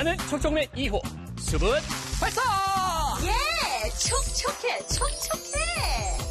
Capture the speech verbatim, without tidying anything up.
나는 촉촉맨 이 호 수분 발사! 예! 촉촉해, 촉촉해!